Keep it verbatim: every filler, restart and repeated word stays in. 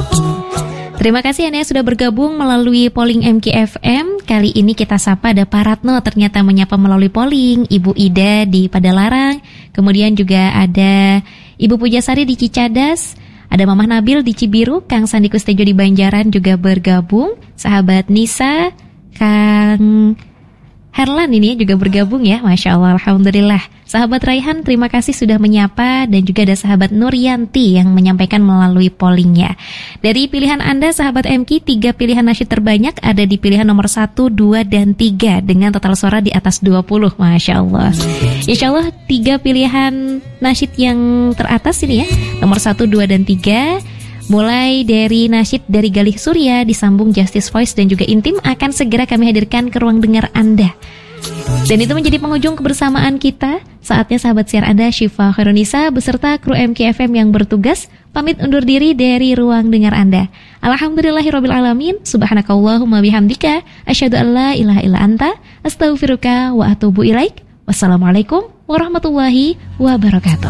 Terima kasih Anda yang sudah bergabung melalui polling M K F M. Kali ini kita sapa ada Pak Ratno ternyata menyapa melalui polling, Ibu Ida di Padalarang, kemudian juga ada Ibu Pujasari di Cicadas, ada Mamah Nabil di Cibiru, Kang Sandi Kustejo di Banjaran juga bergabung, sahabat Nisa, Kang Herlan ini juga bergabung ya, Masya Allah, Alhamdulillah. Sahabat Raihan, terima kasih sudah menyapa. Dan juga ada sahabat Nuryanti yang menyampaikan melalui pollingnya. Dari pilihan Anda, sahabat M K, tiga pilihan nasyid terbanyak ada di pilihan nomor satu, dua, dan tiga dengan total suara di atas dua puluh, Masya Allah. Insya Allah tiga pilihan nasyid yang teratas ini ya, nomor satu, dua, dan tiga, mulai dari nasyid dari Galih Surya, disambung Justice Voice dan juga Intim akan segera kami hadirkan ke ruang dengar Anda. Dan itu menjadi penghujung kebersamaan kita. Saatnya sahabat siar Anda Syifa Khairunisa beserta kru M K F M yang bertugas pamit undur diri dari ruang dengar Anda. Alhamdulillahirabbil alamin. Subhanakallahumma bihamdika asyhadu an la ilaha illa anta astaghfiruka wa atubu ilaik. Wassalamualaikum warahmatullahi wabarakatuh.